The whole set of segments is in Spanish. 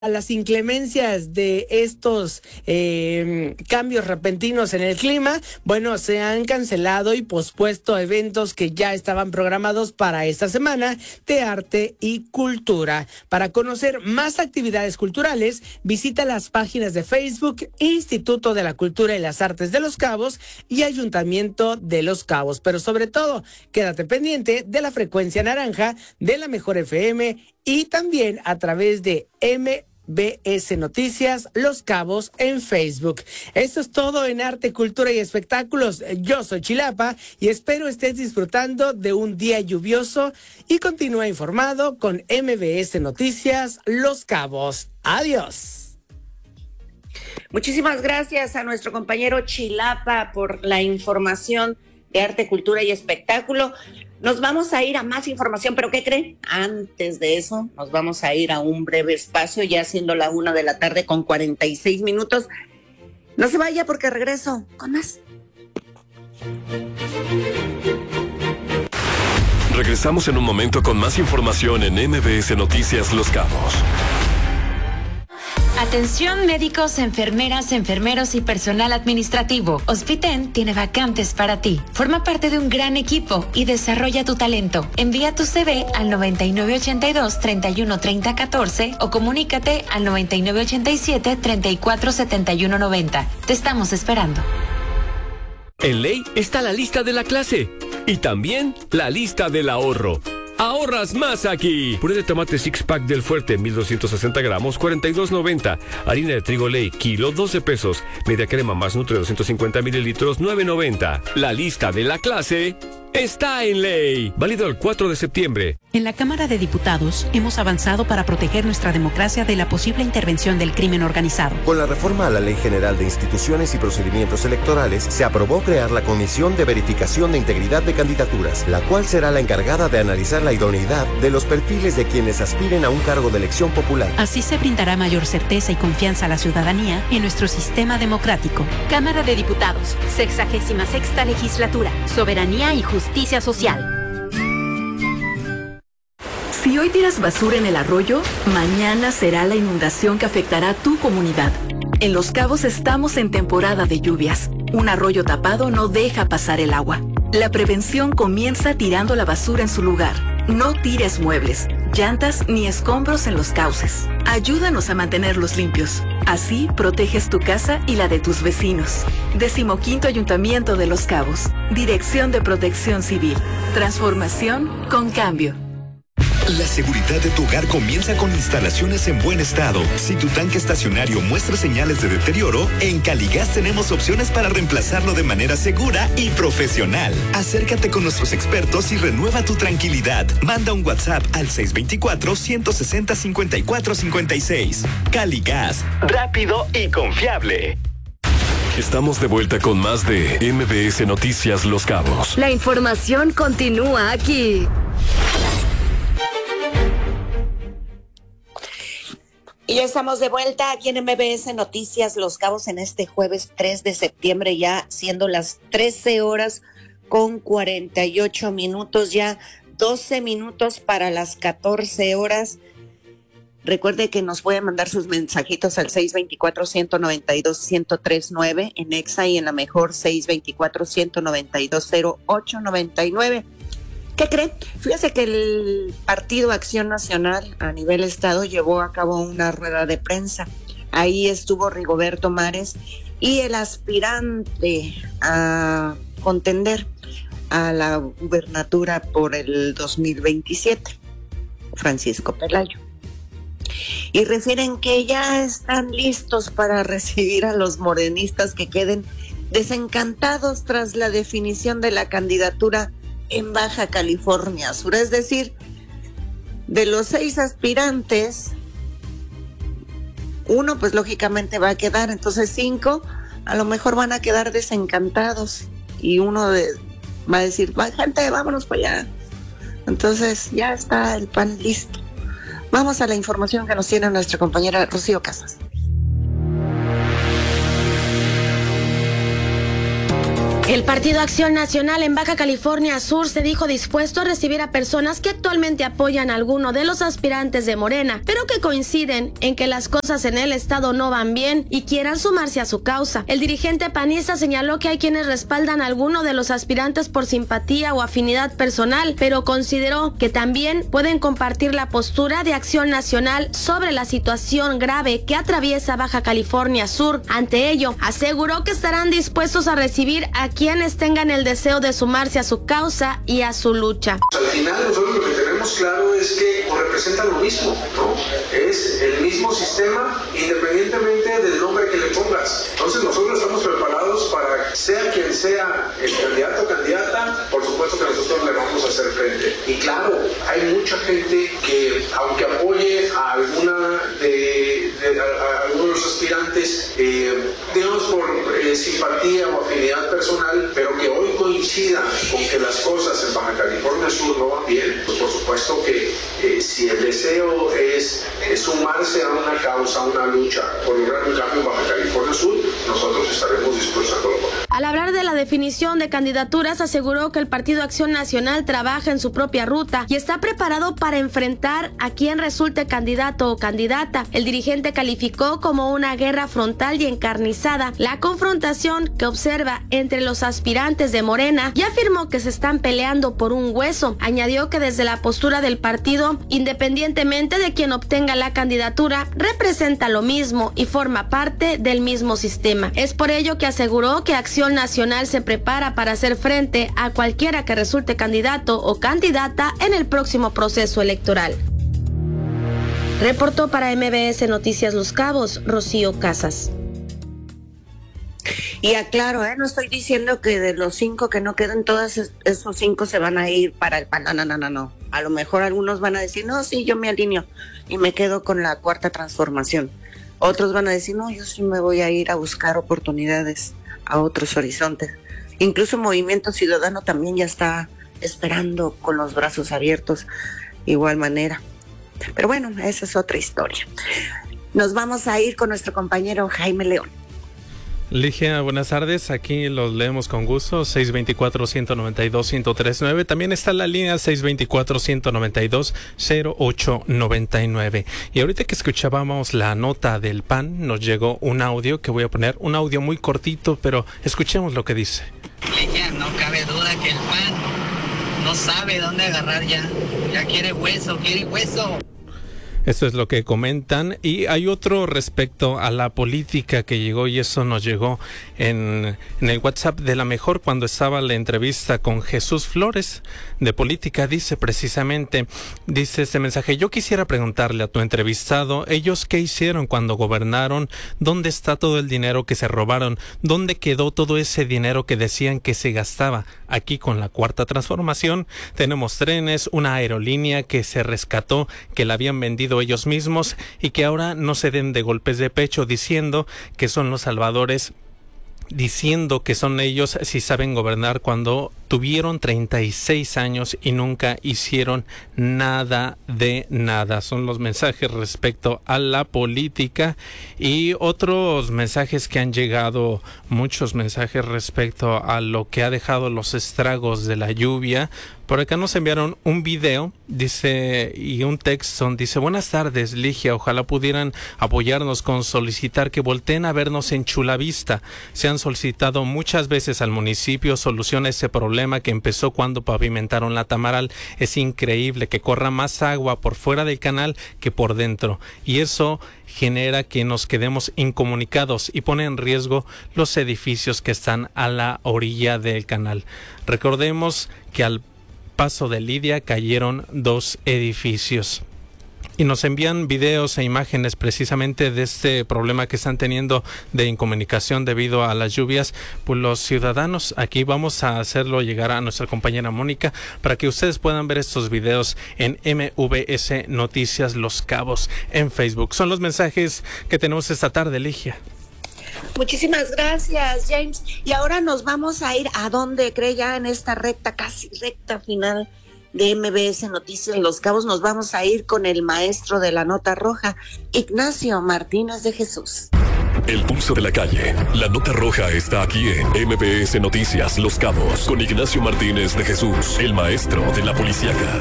a las inclemencias de estos cambios repentinos en el clima, bueno, se han cancelado y pospuesto eventos que ya estaban programados para esta semana de arte y cultura. Para conocer más actividades culturales, visita las páginas de Facebook, Instituto de la Cultura y las Artes de Los Cabos y Ayuntamiento de Los Cabos. Pero sobre todo, quédate pendiente de la frecuencia naranja de la Mejor FM y también a través de MBS Noticias Los Cabos en Facebook. Esto es todo en Arte, Cultura y Espectáculos. Yo soy Chilapa y espero estés disfrutando de un día lluvioso y continúa informado con MBS Noticias Los Cabos. Adiós. Muchísimas gracias a nuestro compañero Chilapa por la información de Arte, Cultura y Espectáculo. Nos vamos a ir a más información, pero ¿qué creen? Antes de eso, nos vamos a ir a un breve espacio, ya siendo la 1:00 con 46 minutos. No se vaya porque regreso con más. Regresamos en un momento con más información en MBS Noticias Los Cabos. Atención médicos, enfermeras, enfermeros y personal administrativo. Hospiten tiene vacantes para ti. Forma parte de un gran equipo y desarrolla tu talento. Envía tu CV al 9982-313014 o comunícate al 9987-347190. Te estamos esperando. En Ley está la lista de la clase y también la lista del ahorro. ¡Ahorras más aquí! Puré de tomate six pack del Fuerte, 1260 gramos, 42.90. Harina de trigo Ley, kilo, 12 pesos. Media crema más Nutre, 250 mililitros, 9.90. La lista de la clase está en Ley. Válido el 4 de septiembre. En la Cámara de Diputados hemos avanzado para proteger nuestra democracia de la posible intervención del crimen organizado. Con la reforma a la Ley General de Instituciones y Procedimientos Electorales, se aprobó crear la Comisión de Verificación de Integridad de Candidaturas, la cual será la encargada de analizar la idoneidad de los perfiles de quienes aspiren a un cargo de elección popular. Así se brindará mayor certeza y confianza a la ciudadanía en nuestro sistema democrático. Cámara de Diputados, 66ª Legislatura, Soberanía y Justicia Social. Si hoy tiras basura en el arroyo, mañana será la inundación que afectará a tu comunidad. En Los Cabos estamos en temporada de lluvias. Un arroyo tapado no deja pasar el agua. La prevención comienza tirando la basura en su lugar. No tires muebles, llantas ni escombros en los cauces. Ayúdanos a mantenerlos limpios. Así proteges tu casa y la de tus vecinos. 15º Ayuntamiento de Los Cabos. Dirección de Protección Civil. Transformación con cambio. La seguridad de tu hogar comienza con instalaciones en buen estado. Si tu tanque estacionario muestra señales de deterioro, en Caligas tenemos opciones para reemplazarlo de manera segura y profesional. Acércate con nuestros expertos y renueva tu tranquilidad. Manda un WhatsApp al 624-160-5456. Caligas, rápido y confiable. Estamos de vuelta con más de MBS Noticias Los Cabos. La información continúa aquí. Y ya estamos de vuelta aquí en MBS Noticias Los Cabos en este jueves 3 de septiembre, ya siendo las 13:00 con 48 minutos, ya 12 minutos para las 14:00. Recuerde que nos puede mandar sus mensajitos al 624-192-1039 en Exa y en la mejor 624-192-0899. ¿Qué creen? Fíjese que el Partido Acción Nacional a nivel estado llevó a cabo una rueda de prensa. Ahí estuvo Rigoberto Mares y el aspirante a contender a la gubernatura por el 2027, Francisco Pelayo. Y refieren que ya están listos para recibir a los morenistas que queden desencantados tras la definición de la candidatura en Baja California Sur. Es decir, de los 6 aspirantes, uno pues lógicamente va a quedar, entonces 5 a lo mejor van a quedar desencantados y uno va a decir, gente, vámonos para allá. Entonces ya está el pan listo. Vamos a la información que nos tiene nuestra compañera Rocío Casas. El Partido Acción Nacional en Baja California Sur se dijo dispuesto a recibir a personas que actualmente apoyan a alguno de los aspirantes de Morena, pero que coinciden en que las cosas en el estado no van bien y quieran sumarse a su causa. El dirigente panista señaló que hay quienes respaldan a alguno de los aspirantes por simpatía o afinidad personal, pero consideró que también pueden compartir la postura de Acción Nacional sobre la situación grave que atraviesa Baja California Sur. Ante ello, aseguró que estarán dispuestos a recibir a quienes tengan el deseo de sumarse a su causa y a su lucha. Al final nosotros lo que tenemos claro es que representan lo mismo, ¿no? Es el mismo sistema independientemente del nombre que le pongas. Entonces nosotros estamos preparados para, sea quien sea el candidato o candidata, por supuesto que nosotros le vamos a hacer frente. Y claro, hay mucha gente que, aunque apoye a alguno de los aspirantes, digamos por simpatía o afinidad personal, pero que hoy coincidan con que las cosas en Baja California Sur no van bien, pues por supuesto que si el deseo es sumarse a una causa, a una lucha por lograr un cambio en Baja California Sur, nosotros estaremos dispuestos a colaborar. Al hablar de la definición de candidaturas, aseguró que el Partido Acción Nacional trabaja en su propia ruta y está preparado para enfrentar a quien resulte candidato o candidata. El dirigente calificó como una guerra frontal y encarnizada la confrontación que observa entre los aspirantes de Morena y afirmó que se están peleando por un hueso. Añadió que desde la postura del partido, independientemente de quien obtenga la candidatura, representa lo mismo y forma parte del mismo sistema. Es por ello que aseguró que Acción Nacional se prepara para hacer frente a cualquiera que resulte candidato o candidata en el próximo proceso electoral. Reportó para MBS Noticias Los Cabos, Rocío Casas. Y aclaro, no estoy diciendo que de los 5 que no queden, todos esos 5 se van a ir para el PAN. No. A lo mejor algunos van a decir, no, sí, yo me alineo y me quedo con la Cuarta Transformación. Otros van a decir, no, yo sí me voy a ir a buscar oportunidades a otros horizontes. Incluso Movimiento Ciudadano también ya está esperando con los brazos abiertos, igual manera. Pero bueno, esa es otra historia. Nos vamos a ir con nuestro compañero Jaime León. Ligia, buenas tardes. Aquí los leemos con gusto. 624-192-1039. También está la línea 624-192-0899. Y ahorita que escuchábamos la nota del PAN, nos llegó un audio que voy a poner, un audio muy cortito, pero escuchemos lo que dice. Ligia, no cabe duda que el PAN no sabe dónde agarrar ya. Ya quiere hueso. Esto es lo que comentan. Y hay otro respecto a la política que llegó, y eso nos llegó en el WhatsApp de La Mejor cuando estaba la entrevista con Jesús Flores de política. Dice precisamente, dice este mensaje: yo quisiera preguntarle a tu entrevistado, ellos qué hicieron cuando gobernaron, dónde está todo el dinero que se robaron, dónde quedó todo ese dinero que decían que se gastaba. Aquí con la Cuarta Transformación tenemos trenes, una aerolínea que se rescató, que la habían vendido ellos mismos y que ahora no se den de golpes de pecho diciendo que son los salvadores, diciendo que son ellos si saben gobernar, cuando tuvieron 36 años y nunca hicieron nada de nada. Son los mensajes respecto a la política. Y otros mensajes que han llegado, muchos mensajes respecto a lo que ha dejado los estragos de la lluvia. Por acá nos enviaron un video, dice, y un texto, dice: buenas tardes, Ligia, ojalá pudieran apoyarnos con solicitar que volteen a vernos en Chulavista. Se han solicitado muchas veces al municipio solución a ese problema que empezó cuando pavimentaron la Tamaral. Es increíble que corra más agua por fuera del canal que por dentro, y eso genera que nos quedemos incomunicados y pone en riesgo los edificios que están a la orilla del canal. Recordemos que al paso de Lidia cayeron 2 edificios. Y nos envían videos e imágenes precisamente de este problema que están teniendo de incomunicación debido a las lluvias por los ciudadanos. Aquí vamos a hacerlo llegar a nuestra compañera Mónica para que ustedes puedan ver estos videos en MVS Noticias Los Cabos en Facebook. Son los mensajes que tenemos esta tarde, Ligia. Muchísimas gracias, James. Y ahora nos vamos a ir a donde cree ya en esta casi recta final de MBS Noticias Los Cabos. Nos vamos a ir con el maestro de la nota roja, Ignacio Martínez de Jesús. El pulso de la calle. La nota roja está aquí en MBS Noticias Los Cabos con Ignacio Martínez de Jesús, el maestro de la policíaca.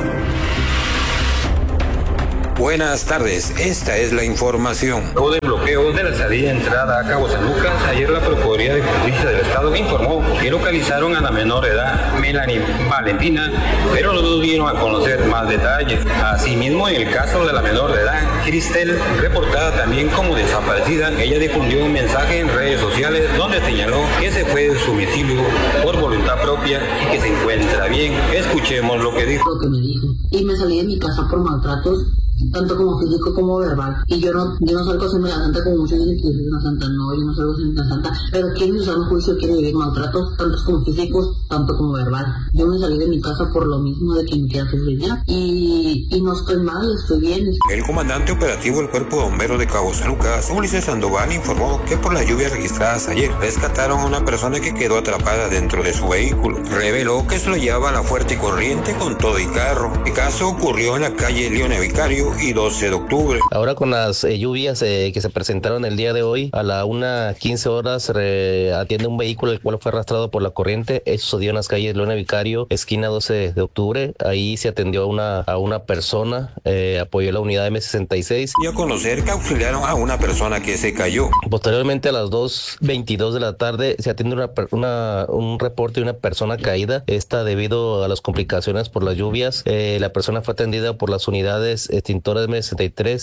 Buenas tardes, esta es la información. Luego del bloqueo de la salida y entrada a Cabo San Lucas, ayer la Procuraduría de Justicia del Estado informó que localizaron a la menor de edad, Melanie Valentina, pero no dieron a conocer más detalles. Asimismo, en el caso de la menor de edad, Cristel, reportada también como desaparecida, ella difundió un mensaje en redes sociales donde señaló que se fue de su domicilio por voluntad propia y que se encuentra bien. Escuchemos lo que dijo. Lo que me dijo. Y me salí de mi casa por maltratos, tanto como físico como verbal. Y yo no salgo a hacerme la santa como muchos dicen que yo soy una santa. No, yo no salgo a hacerme la santa. Pero quien en su sano juicio quiere vivir maltratos, tanto como físicos, tanto como verbal. Yo me salí de mi casa por lo mismo de que me quería hacer ya. Y no estoy mal, estoy bien. El comandante operativo del Cuerpo de Bomberos de Cabo San Lucas, Ulises Sandoval, informó que por las lluvias registradas ayer, rescataron a una persona que quedó atrapada dentro de su vehículo. Reveló que se lo llevaba a la fuerte corriente con todo y carro. El caso ocurrió en la calle Leone Vicario y 12 de octubre. Ahora con las lluvias que se presentaron el día de hoy, a la 1:15 horas atiende un vehículo el cual fue arrastrado por la corriente. Eso sucedió en las calles Leone Vicario, esquina 12 de octubre. Ahí se atendió a una persona, apoyó la unidad M66. Y a conocer que auxiliaron a una persona que se cayó. Posteriormente a las 2:22 de la tarde se atiende un reporte de una persona caída. Esta debido a las complicaciones por las lluvias. La persona fue atendida por las unidades extintoras M63,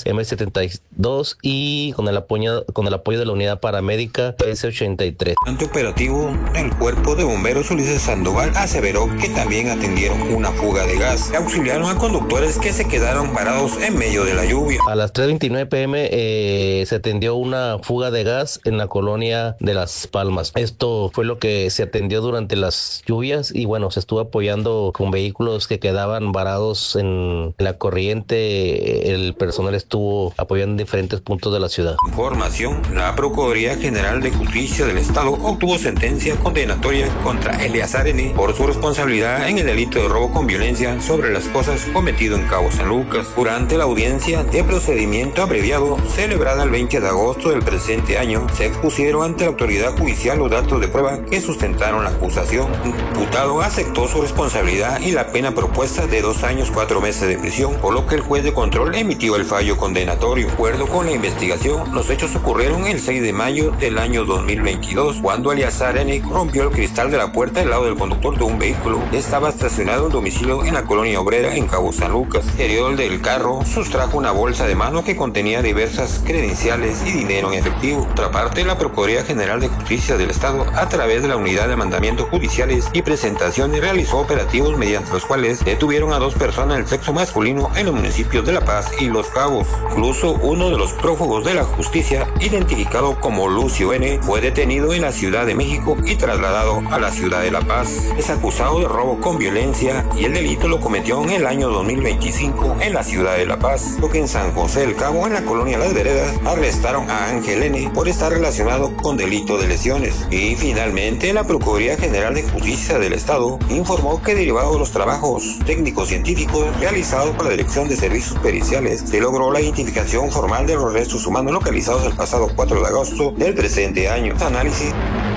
M72 y con el apoyo de la unidad paramédica S83. Ante operativo del Cuerpo de Bomberos, Ulises Sandoval aseveró que también atendieron una fuga de gas. Auxiliaron a conductores que se quedaron varados en medio de la lluvia. A las 3:29 p.m. Se atendió una fuga de gas en la colonia de Las Palmas. Esto fue lo que se atendió durante las lluvias y bueno, se estuvo apoyando con vehículos que quedaban varados en la corriente. El personal estuvo apoyando en diferentes puntos de la ciudad. Información: la Procuraduría General de Justicia del Estado obtuvo sentencia condenatoria contra Eleazar N. por su responsabilidad en el delito de robo con violencia sobre las cosas cometido en Cabo San Lucas. Durante la audiencia de procedimiento abreviado celebrada el 20 de agosto del presente año, se expusieron ante la autoridad judicial los datos de prueba que sustentaron la acusación. El imputado aceptó su responsabilidad y la pena propuesta de 2 años 4 meses de prisión, por lo que el juez de control emitió el fallo condenatorio. De acuerdo con la investigación, los hechos ocurrieron el 6 de mayo del año 2022, cuando Eleazar N. rompió el cristal de la puerta del lado del conductor de un vehículo que estaba estacionado en domicilio en la colonia obrera en Cabo San Lucas. El interior del carro sustrajo una bolsa de mano que contenía diversas credenciales y dinero en efectivo. Por otra parte, la Procuraduría General de Justicia del Estado, a través de la Unidad de Mandamientos Judiciales y Presentaciones, realizó operativos mediante los cuales detuvieron a 2 personas del sexo masculino en los municipios de La Paz y Los Cabos. Incluso uno de los prófugos de la justicia, identificado como Lucio N., fue detenido en la Ciudad de México y trasladado a la ciudad de La Paz. Es acusado de robo con violencia y el delito lo cometió en el año 2025 en la ciudad de La Paz, lo que en San José del Cabo, en la colonia Las Veredas, arrestaron a Ángel N. por estar relacionado con delito de lesiones. Y finalmente, la Procuraduría General de Justicia del Estado informó que derivado de los trabajos técnicos científicos realizados por la Dirección de Servicios Periciales, se logró la identificación formal de los restos humanos localizados el pasado 4 de agosto del presente año. Análisis.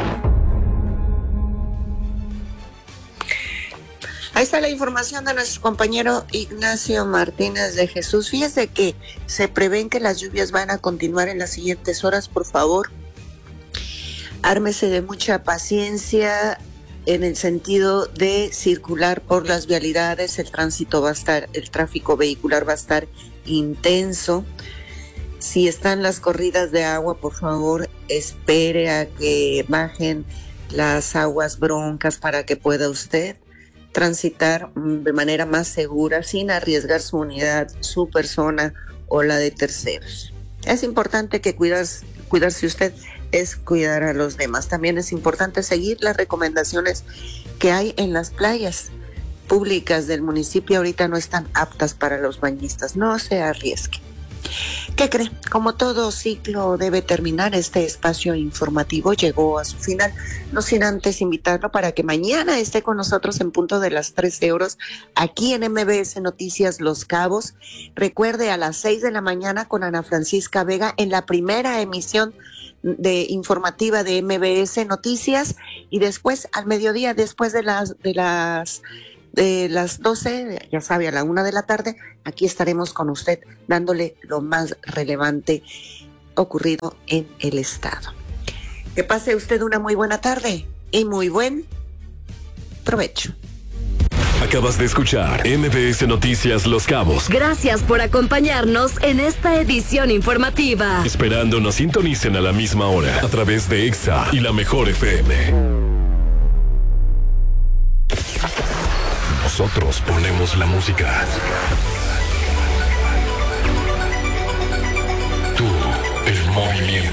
Ahí está la información de nuestro compañero Ignacio Martínez de Jesús. Fíjese que se prevén que las lluvias van a continuar en las siguientes horas. Por favor, ármese de mucha paciencia en el sentido de circular por las vialidades. El tráfico vehicular va a estar intenso. Si están las corridas de agua, por favor, espere a que bajen las aguas broncas para que pueda usted transitar de manera más segura sin arriesgar su unidad, su persona o la de terceros. Es importante que cuidarse usted es cuidar a los demás. También es importante seguir las recomendaciones que hay en las playas públicas del municipio. Ahorita no están aptas para los bañistas. No se arriesgue. ¿Qué cree? Como todo ciclo debe terminar, este espacio informativo llegó a su final. No sin antes invitarlo para que mañana esté con nosotros en punto de las 13 horas aquí en MBS Noticias Los Cabos. Recuerde, a las 6 de la mañana con Ana Francisca Vega en la primera emisión informativa de MBS Noticias, y después al mediodía, después de las 12, ya sabe, a la 1 de la tarde, aquí estaremos con usted dándole lo más relevante ocurrido en el estado. Que pase usted una muy buena tarde y muy buen provecho. Acabas de escuchar MBS Noticias Los Cabos. Gracias por acompañarnos en esta edición informativa. Esperando nos sintonicen a la misma hora a través de EXA y la Mejor FM. Nosotros ponemos la música. Tú, el movimiento.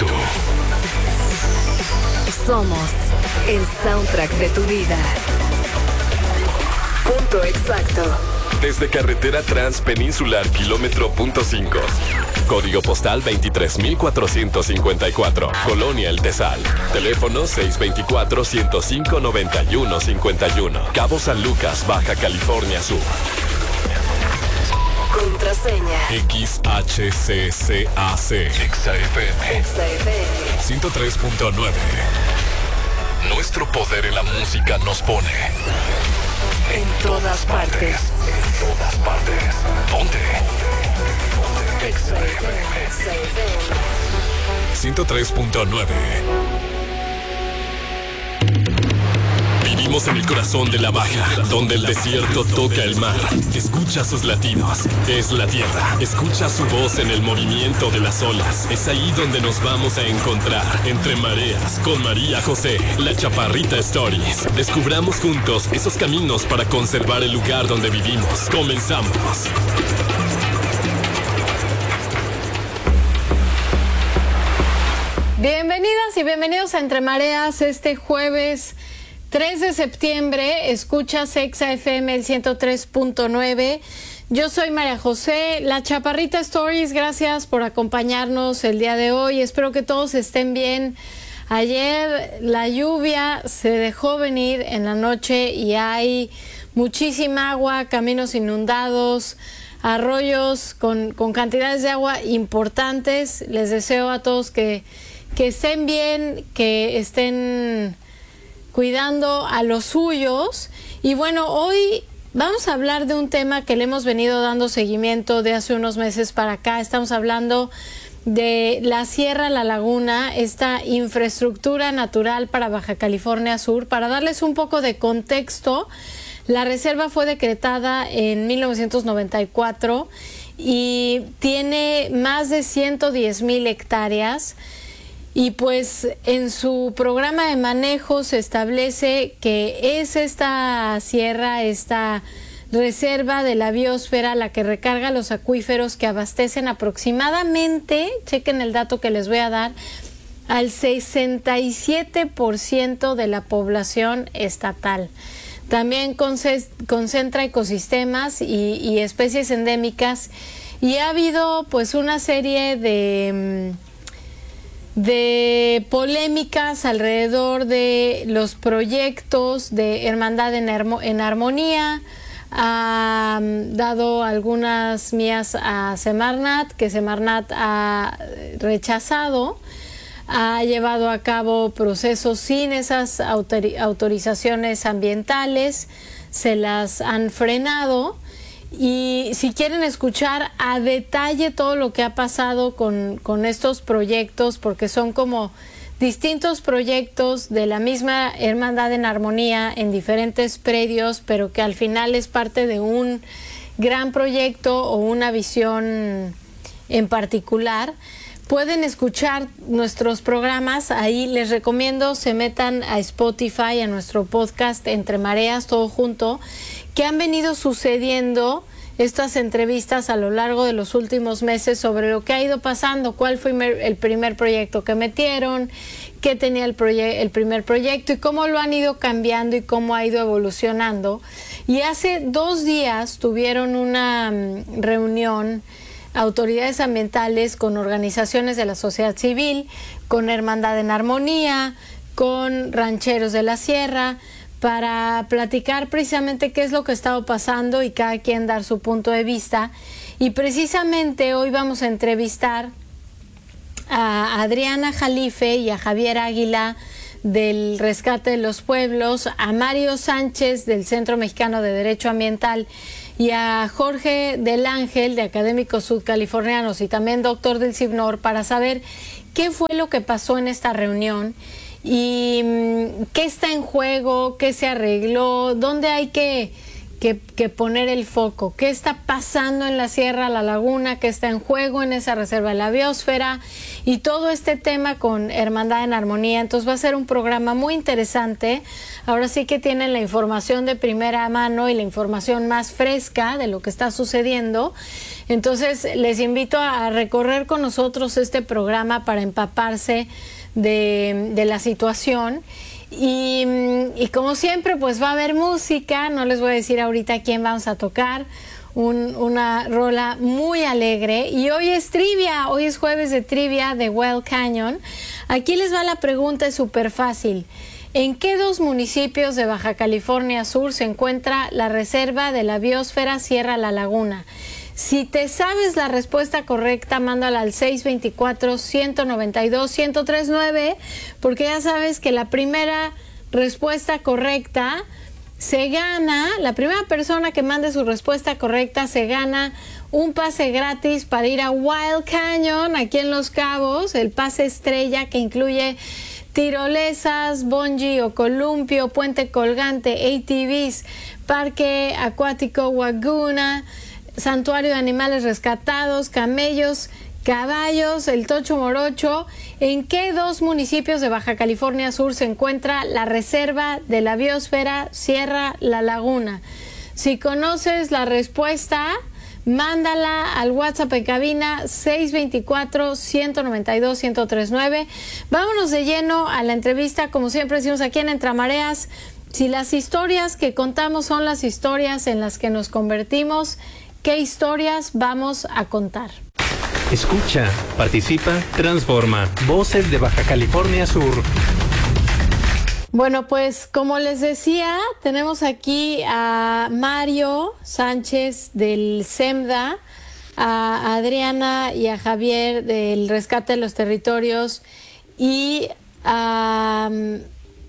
Somos el soundtrack de tu vida. Punto exacto. Desde Carretera Transpeninsular, kilómetro punto 5. Código postal 23,454. Colonia El Tesal. Teléfono 624-105-9151. Cabo San Lucas, Baja California Sur. Contraseña XHCCAC. XFM 103.9. Nuestro poder en la música nos pone en todas partes. En todas partes. Ponte. XFM 103.9. Vivimos en el corazón de la Baja, donde el desierto toca el mar. Escucha sus latidos, es la tierra. Escucha su voz en el movimiento de las olas. Es ahí donde nos vamos a encontrar, entre mareas, con María José, la Chaparrita Stories. Descubramos juntos esos caminos para conservar el lugar donde vivimos. Comenzamos. Bienvenidas y bienvenidos a Entre Mareas este jueves 3 de septiembre. Escuchas EXA FM el 103.9. Yo soy María José, la Chaparrita Stories. Gracias por acompañarnos el día de hoy. Espero que todos estén bien. Ayer la lluvia se dejó venir en la noche y hay muchísima agua, caminos inundados, arroyos con cantidades de agua importantes. Les deseo a todos que estén bien, que estén cuidando a los suyos. Y bueno, hoy vamos a hablar de un tema que le hemos venido dando seguimiento de hace unos meses para acá. Estamos hablando de la Sierra La Laguna, esta infraestructura natural para Baja California Sur. Para darles un poco de contexto, la reserva fue decretada en 1994 y tiene más de 110,000 hectáreas. Y pues en su programa de manejo se establece que es esta sierra, esta reserva de la biosfera la que recarga los acuíferos que abastecen aproximadamente, chequen el dato que les voy a dar, al 67% de la población estatal. También concentra ecosistemas y especies endémicas, y ha habido pues una serie de polémicas alrededor de los proyectos de Hermandad en Armonía. Ha dado algunas mías a Semarnat, que Semarnat ha rechazado. Ha llevado a cabo procesos sin esas autorizaciones ambientales, se las han frenado. Y si quieren escuchar a detalle todo lo que ha pasado con estos proyectos, porque son como distintos proyectos de la misma Hermandad en Armonía en diferentes predios, pero que al final es parte de un gran proyecto o una visión en particular, pueden escuchar nuestros programas. Ahí les recomiendo se metan a Spotify, a nuestro podcast Entre Mareas, todo junto, que han venido sucediendo estas entrevistas a lo largo de los últimos meses sobre lo que ha ido pasando, cuál fue el primer proyecto que metieron, qué tenía el primer proyecto y cómo lo han ido cambiando y cómo ha ido evolucionando. Y hace 2 días tuvieron una reunión autoridades ambientales con organizaciones de la sociedad civil, con Hermandad en Armonía, con rancheros de la sierra, para platicar precisamente qué es lo que ha estado pasando y cada quien dar su punto de vista. Y precisamente hoy vamos a entrevistar a Adriana Jalife y a Javier Águila del Rescate de los Pueblos, a Mario Sánchez del Centro Mexicano de Derecho Ambiental y a Jorge del Ángel de Académicos Sudcalifornianos y también doctor del CIBNOR para saber qué fue lo que pasó en esta reunión y qué está en juego, qué se arregló, dónde hay que poner el foco, qué está pasando en la Sierra La Laguna, qué está en juego en esa reserva de la biosfera y todo este tema con Hermandad en Armonía. Entonces va a ser un programa muy interesante. Ahora sí que tienen la información de primera mano y la información más fresca de lo que está sucediendo. Entonces les invito a recorrer con nosotros este programa para empaparse de la situación. Y como siempre, pues va a haber música. No les voy a decir ahorita quién vamos a tocar. Una rola muy alegre. Y hoy es trivia, hoy es jueves de trivia de Wild Canyon. Aquí les va la pregunta, es súper fácil. ¿En qué 2 municipios de Baja California Sur se encuentra la reserva de la biosfera Sierra La Laguna? Si te sabes la respuesta correcta, mándala al 624-192-1039, porque ya sabes que la primera respuesta correcta se gana, la primera persona que mande su respuesta correcta se gana un pase gratis para ir a Wild Canyon, aquí en Los Cabos, el pase estrella que incluye tirolesas, bungee o columpio, puente colgante, ATVs, parque acuático Waguna, santuario de animales rescatados, camellos, caballos, el Tocho Morocho. ¿En qué 2 municipios de Baja California Sur se encuentra la reserva de la biosfera Sierra La Laguna? Si conoces la respuesta, mándala al WhatsApp en cabina 624-192-1039. Vámonos de lleno a la entrevista, como siempre decimos aquí en Entre Mareas. Si las historias que contamos son las historias en las que nos convertimos, ¿qué historias vamos a contar? Escucha, participa, transforma. Voces de Baja California Sur. Bueno, pues como les decía, tenemos aquí a Mario Sánchez del SEMDA, a Adriana y a Javier del Rescate de los Territorios y al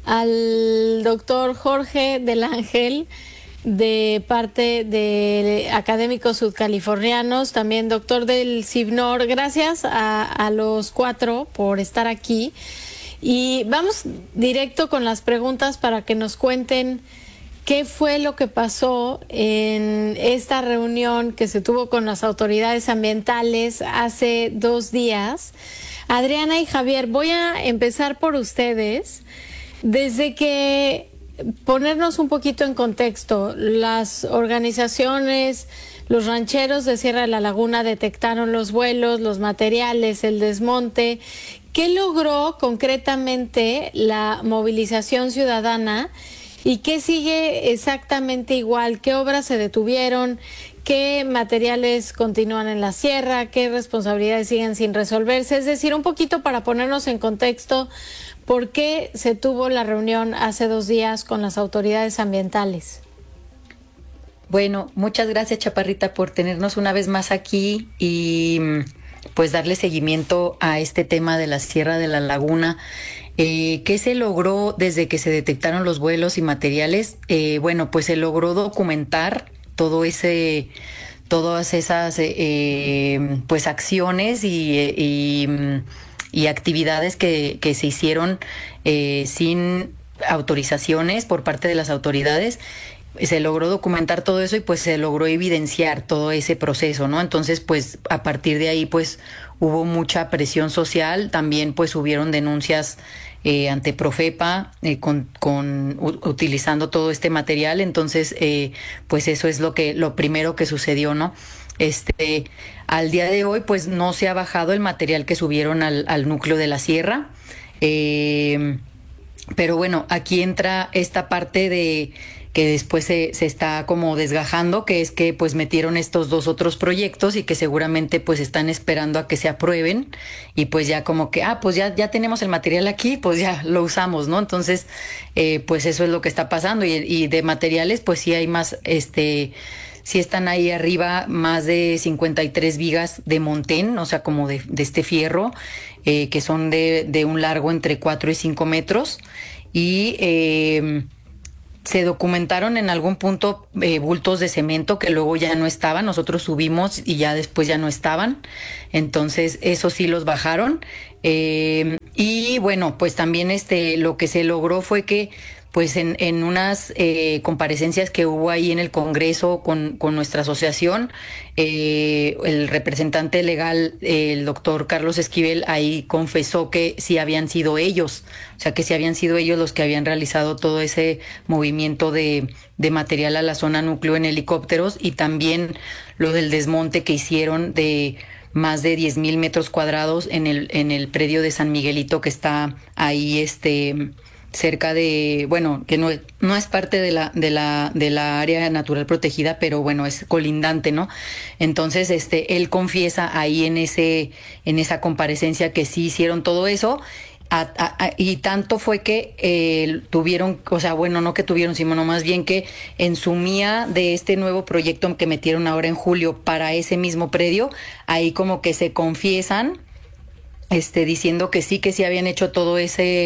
doctor Jorge del Ángel de parte de Académicos Sudcalifornianos, también doctor del CIBNOR. Gracias a los 4 por estar aquí. Y vamos directo con las preguntas para que nos cuenten qué fue lo que pasó en esta reunión que se tuvo con las autoridades ambientales hace 2 días. Adriana y Javier, voy a empezar por ustedes. Desde que ponernos un poquito en contexto, las organizaciones, los rancheros de Sierra de la Laguna detectaron los vuelos, los materiales, el desmonte. ¿Qué logró concretamente la movilización ciudadana y qué sigue exactamente igual? ¿Qué obras se detuvieron? ¿Qué materiales continúan en la sierra? ¿Qué responsabilidades siguen sin resolverse? Es decir, un poquito para ponernos en contexto, ¿por qué se tuvo la reunión hace 2 días con las autoridades ambientales? Bueno, muchas gracias, Chaparrita, por tenernos una vez más aquí y pues darle seguimiento a este tema de la Sierra de la Laguna. ¿Qué se logró desde que se detectaron los vuelos y materiales? Bueno, pues se logró documentar todas esas pues acciones y actividades que se hicieron sin autorizaciones por parte de las autoridades. Se logró documentar todo eso y pues se logró evidenciar todo ese proceso, ¿no? Entonces, pues a partir de ahí pues hubo mucha presión social, también pues hubieron denuncias ante Profepa utilizando todo este material. Entonces, pues eso es lo primero que sucedió, ¿no? Al día de hoy pues no se ha bajado el material que subieron al núcleo de la sierra, pero bueno, aquí entra esta parte de que después se está como desgajando, que es que pues metieron estos 2 otros proyectos y que seguramente pues están esperando a que se aprueben y pues ya como que, pues ya tenemos el material aquí, pues ya lo usamos, ¿no? Entonces, pues eso es lo que está pasando y de materiales pues sí hay más, sí están ahí arriba más de 53 vigas de montén, o sea, como de este fierro, que son de un largo entre 4 y 5 metros. Y se documentaron en algún punto bultos de cemento que luego ya no estaban. Nosotros subimos y ya después ya no estaban. Entonces, eso sí los bajaron. Y bueno, pues también lo que se logró fue que pues en unas comparecencias que hubo ahí en el Congreso con nuestra asociación, el representante legal, el doctor Carlos Esquivel, ahí confesó que sí habían sido ellos, o sea que sí habían sido ellos los que habían realizado todo ese movimiento de material a la zona núcleo en helicópteros, y también lo del desmonte que hicieron de más de 10,000 metros cuadrados en el predio de San Miguelito, que está ahí cerca de, bueno, que no es parte de la área natural protegida, pero bueno, es colindante, ¿no? Entonces, él confiesa ahí en esa comparecencia que sí hicieron todo eso, y tanto fue que tuvieron, o sea, bueno, no que tuvieron, sino más bien que en su mía de este nuevo proyecto que metieron ahora en julio para ese mismo predio, ahí como que se confiesan, diciendo que sí habían hecho toda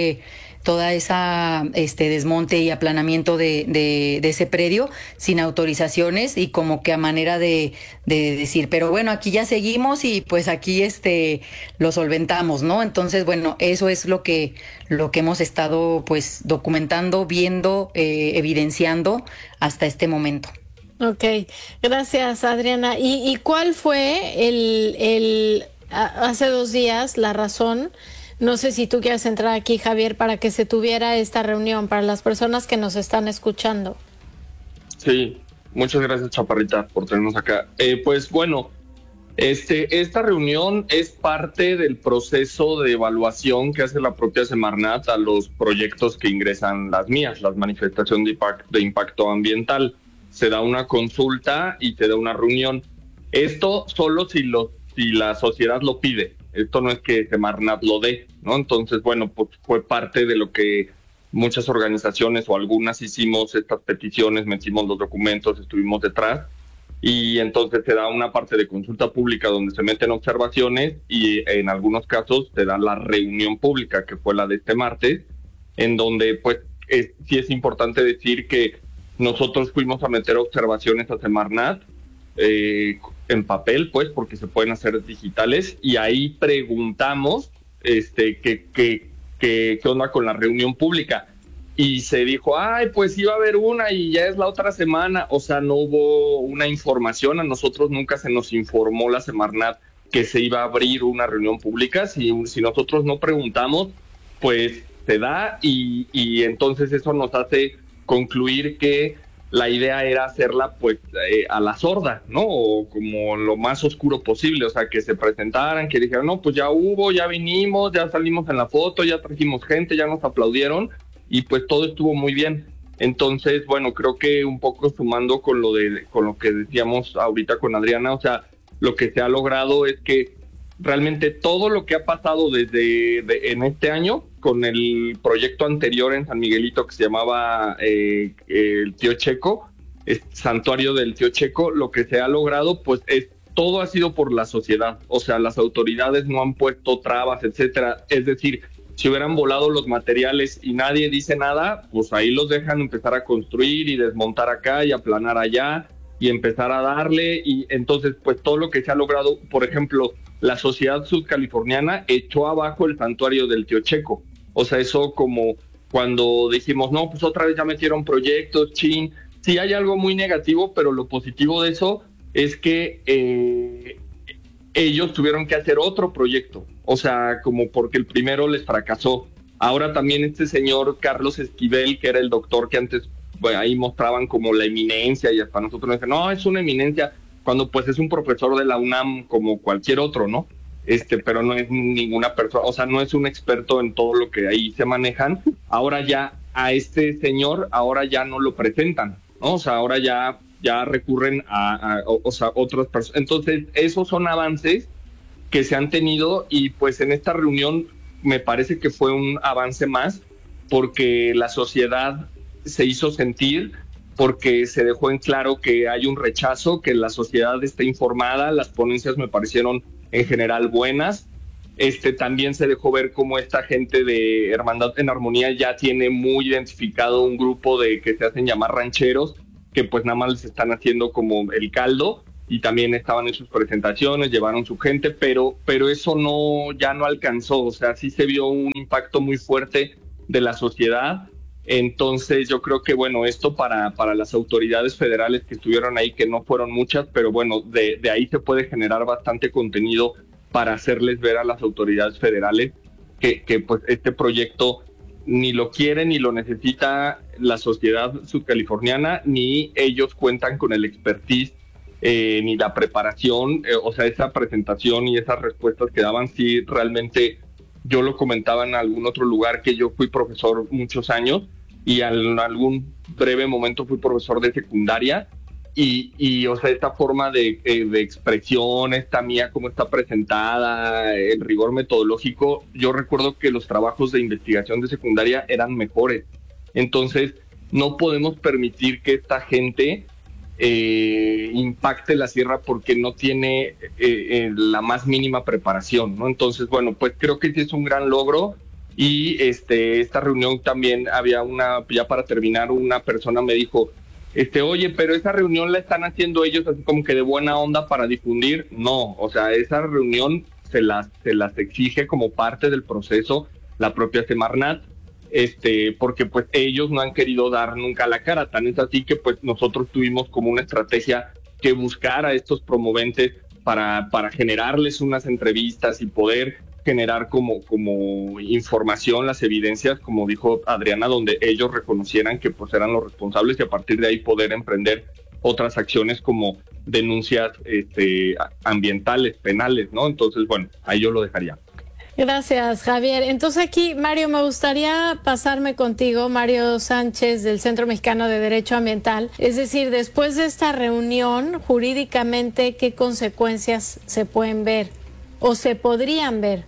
esa desmonte y aplanamiento de ese predio sin autorizaciones, y como que a manera de decir, pero bueno, aquí ya seguimos y pues aquí lo solventamos, ¿no? Entonces, bueno, eso es lo que hemos estado pues documentando, viendo, evidenciando hasta este momento. Ok, gracias, Adriana. ¿Y cuál fue hace 2 días la razón? No sé si tú quieres entrar aquí, Javier, para que se tuviera esta reunión para las personas que nos están escuchando. Sí, muchas gracias, Chaparrita, por tenernos acá. Pues bueno, esta reunión es parte del proceso de evaluación que hace la propia Semarnat a los proyectos que ingresan las manifestaciones de impacto ambiental. Se da una consulta y se da una reunión. Esto solo si la sociedad lo pide. Esto no es que Semarnat lo dé, ¿no? Entonces, bueno, pues fue parte de lo que muchas organizaciones o algunas hicimos estas peticiones, metimos los documentos, estuvimos detrás, y entonces se da una parte de consulta pública donde se meten observaciones, y en algunos casos se da la reunión pública, que fue la de este martes, en donde pues sí es importante decir que nosotros fuimos a meter observaciones a Semarnat, en papel, pues, porque se pueden hacer digitales, y ahí preguntamos qué onda con la reunión pública, y se dijo, pues iba a haber una y ya es la otra semana. O sea, no hubo una información, a nosotros nunca se nos informó la Semarnat que se iba a abrir una reunión pública. Si nosotros no preguntamos, pues se da, y entonces eso nos hace concluir que la idea era hacerla pues a la sorda, ¿no? O como lo más oscuro posible, o sea, que se presentaran, que dijeran, no, pues ya hubo, ya vinimos, ya salimos en la foto, ya trajimos gente, ya nos aplaudieron, y pues todo estuvo muy bien. Entonces, bueno, creo que un poco sumando con lo que decíamos ahorita con Adriana, o sea, lo que se ha logrado es que realmente todo lo que ha pasado en este año, con el proyecto anterior en San Miguelito que se llamaba el Tío Checo, Santuario del Tío Checo, lo que se ha logrado, pues todo ha sido por la sociedad. O sea, las autoridades no han puesto trabas, etcétera. Es decir, si hubieran volado los materiales y nadie dice nada, pues ahí los dejan empezar a construir y desmontar acá y aplanar allá y empezar a darle. Y entonces, pues todo lo que se ha logrado, por ejemplo, la sociedad sudcaliforniana echó abajo el Santuario del Tío Checo. O sea, eso como cuando dijimos, no, pues otra vez ya metieron proyectos, sí hay algo muy negativo, pero lo positivo de eso es que ellos tuvieron que hacer otro proyecto. O sea, como porque el primero les fracasó. Ahora también este señor Carlos Esquivel, que era el doctor que antes ahí mostraban como la eminencia, y hasta nosotros nos dicen, no, es una eminencia, cuando pues es un profesor de la UNAM como cualquier otro, ¿no? Pero no es ninguna persona, o sea, no es un experto en todo lo que ahí se manejan. Ahora ya a este señor, ahora ya no lo presentan, ¿no? O sea, ahora ya recurren a otras personas. Entonces, esos son avances que se han tenido, y pues en esta reunión me parece que fue un avance más, porque la sociedad se hizo sentir porque se dejó en claro que hay un rechazo, que la sociedad está informada. Las ponencias me parecieron en general buenas. También se dejó ver cómo esta gente de Hermandad en Armonía ya tiene muy identificado un grupo de que se hacen llamar rancheros, que pues nada más les están haciendo como el caldo, y también estaban en sus presentaciones, llevaron su gente, pero eso ya no alcanzó. O sea, sí se vio un impacto muy fuerte de la sociedad. Entonces yo creo que bueno, esto para las autoridades federales que estuvieron ahí, que no fueron muchas, pero bueno, de ahí se puede generar bastante contenido para hacerles ver a las autoridades federales que pues este proyecto ni lo quiere ni lo necesita la sociedad subcaliforniana, ni ellos cuentan con el expertise ni la preparación. O sea, esa presentación y esas respuestas que daban, sí, realmente yo lo comentaba en algún otro lugar, que yo fui profesor muchos años y en algún breve momento fui profesor de secundaria. Y o sea, esta forma de expresión, esta mía, cómo está presentada, el rigor metodológico, yo recuerdo que los trabajos de investigación de secundaria eran mejores. Entonces, no podemos permitir que esta gente impacte la sierra porque no tiene la más mínima preparación, ¿no? Entonces, bueno, pues creo que sí es un gran logro. Y esta reunión también había ya para terminar, una persona me dijo, oye, pero esa reunión la están haciendo ellos así como que de buena onda para difundir. No, o sea, esa reunión se las exige como parte del proceso la propia Semarnat, porque pues ellos no han querido dar nunca la cara. Tan es así que pues nosotros tuvimos como una estrategia que buscar a estos promoventes para generarles unas entrevistas y poder generar como información, las evidencias, como dijo Adriana, donde ellos reconocieran que pues eran los responsables, y a partir de ahí poder emprender otras acciones como denuncias ambientales, penales, ¿no? Entonces, bueno, ahí yo lo dejaría. Gracias, Javier. Entonces aquí, Mario, me gustaría pasarme contigo, Mario Sánchez, del Centro Mexicano de Derecho Ambiental. Es decir, después de esta reunión, jurídicamente, ¿qué consecuencias se pueden ver o se podrían ver?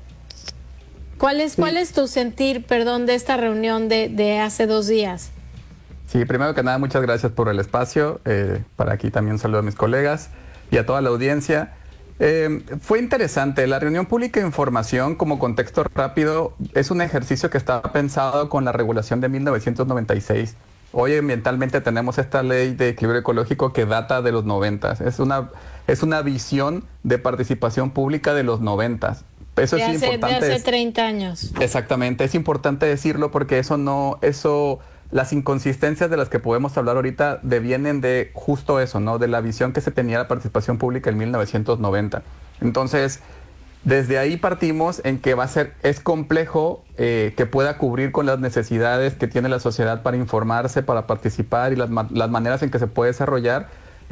¿Cuál es tu sentir, de esta reunión de hace 2 días? Sí, primero que nada, muchas gracias por el espacio. Para aquí también saludo a mis colegas y a toda la audiencia. Fue interesante. La reunión pública de información, como contexto rápido, es un ejercicio que está pensado con la regulación de 1996. Hoy ambientalmente tenemos esta ley de equilibrio ecológico que data de los 90. Es una visión de participación pública de los 90. Eso es importante. De hace 30 años. Exactamente, es importante decirlo porque las inconsistencias de las que podemos hablar ahorita devienen de justo eso, ¿no? De la visión que se tenía de la participación pública en 1990. Entonces, desde ahí partimos en que es complejo que pueda cubrir con las necesidades que tiene la sociedad para informarse, para participar y las maneras en que se puede desarrollar.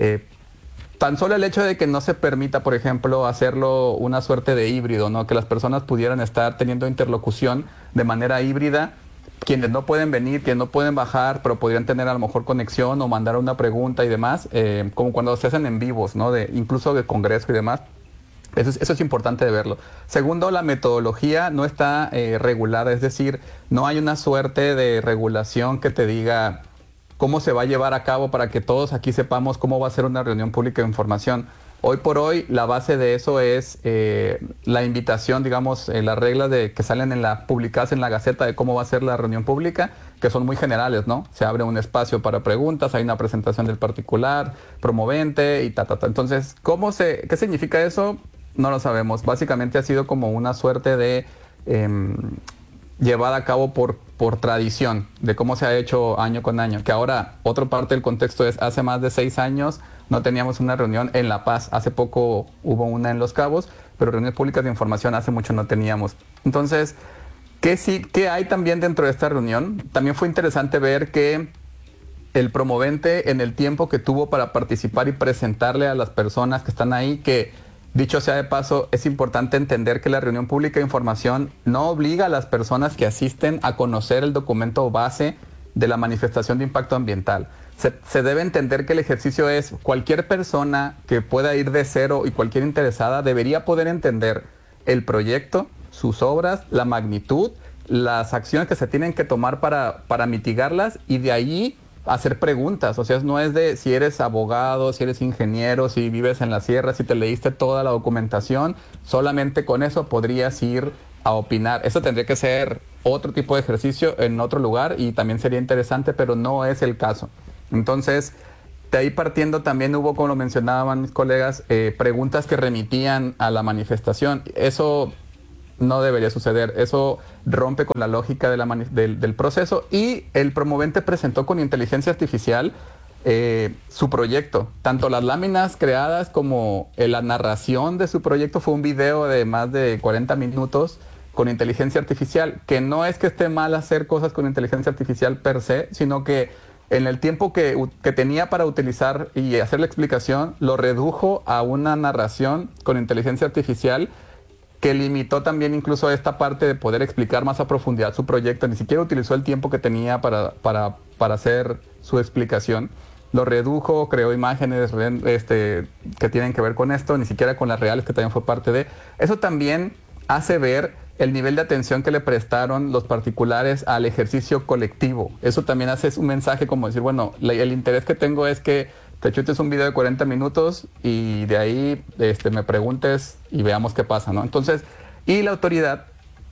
Tan solo el hecho de que no se permita, por ejemplo, hacerlo una suerte de híbrido, ¿no? Que las personas pudieran estar teniendo interlocución de manera híbrida, quienes no pueden venir, quienes no pueden bajar, pero podrían tener a lo mejor conexión o mandar una pregunta y demás, como cuando se hacen en vivos, ¿no? Incluso de congreso y demás. Eso es importante de verlo. Segundo, la metodología no está regulada, es decir, no hay una suerte de regulación que te diga cómo se va a llevar a cabo para que todos aquí sepamos cómo va a ser una reunión pública de información. Hoy por hoy, la base de eso es la invitación, digamos, las reglas que salen publicadas en la Gaceta de cómo va a ser la reunión pública, que son muy generales, ¿no? Se abre un espacio para preguntas, hay una presentación del particular, promovente y Entonces, ¿qué significa eso? No lo sabemos. Básicamente ha sido como una suerte de llevada a cabo por tradición, de cómo se ha hecho año con año. Que ahora, otra parte del contexto es, hace más de 6 años no teníamos una reunión en La Paz. Hace poco hubo una en Los Cabos, pero reuniones públicas de información hace mucho no teníamos. Entonces, ¿qué hay también dentro de esta reunión? También fue interesante ver que el promovente, en el tiempo que tuvo para participar y presentarle a las personas que están ahí, que dicho sea de paso, es importante entender que la reunión pública de información no obliga a las personas que asisten a conocer el documento base de la manifestación de impacto ambiental. Se debe entender que el ejercicio es cualquier persona que pueda ir de cero y cualquier interesada debería poder entender el proyecto, sus obras, la magnitud, las acciones que se tienen que tomar para mitigarlas y de ahí hacer preguntas. O sea, no es de si eres abogado, si eres ingeniero, si vives en la sierra, si te leíste toda la documentación, solamente con eso podrías ir a opinar. Eso tendría que ser otro tipo de ejercicio en otro lugar y también sería interesante, pero no es el caso. Entonces, de ahí partiendo también hubo, como lo mencionaban mis colegas, preguntas que remitían a la manifestación. Eso no debería suceder. Eso rompe con la lógica del proceso, y el promovente presentó con inteligencia artificial su proyecto. Tanto las láminas creadas como la narración de su proyecto fue un video de más de 40 minutos con inteligencia artificial, que no es que esté mal hacer cosas con inteligencia artificial per se, sino que en el tiempo que tenía para utilizar y hacer la explicación, lo redujo a una narración con inteligencia artificial que limitó también incluso esta parte de poder explicar más a profundidad su proyecto. Ni siquiera utilizó el tiempo que tenía para hacer su explicación. Lo redujo, creó imágenes que tienen que ver con esto, ni siquiera con las reales, que también fue parte de. Eso también hace ver el nivel de atención que le prestaron los particulares al ejercicio colectivo. Eso también hace un mensaje como decir, bueno, el interés que tengo es que te chutes un video de 40 minutos y de ahí me preguntes y veamos qué pasa, ¿no? Entonces, y la autoridad,